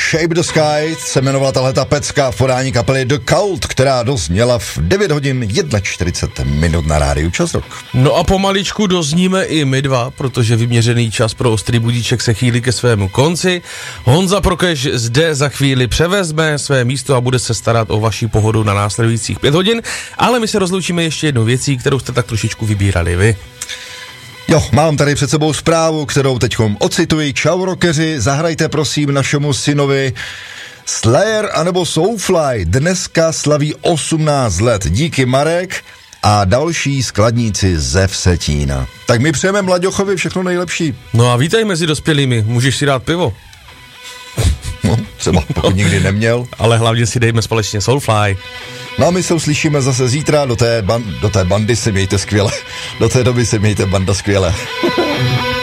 Shape the Sky se jmenovala tahleta pecka v podání kapely The Cult, která dozněla v 9 hodin 41 na rádiu Čas Rock. No a pomaličku dozníme i my dva, protože vyměřený čas pro ostrý budíček se chýlí ke svému konci. Honza Prokeš zde za chvíli převezme své místo a bude se starat o vaši pohodu na následujících 5 hodin, ale my se rozloučíme ještě jednou věcí, kterou jste tak trošičku vybírali vy. Jo, mám tady před sebou zprávu, kterou teďkom ocituji. Čau rockeři, zahrajte prosím našemu synovi Slayer anebo Soulfly. Dneska slaví 18 let. Díky Marek a další skladníci ze Vsetína. Tak my přejeme Mlaďochovi všechno nejlepší. No a vítej mezi dospělými, můžeš si dát pivo. No, třeba pokud nikdy neměl. Ale hlavně si dejme společně Soulfly. No a my se uslyšíme zase zítra, do té bandy se mějte skvěle. Do té doby se mějte banda skvěle.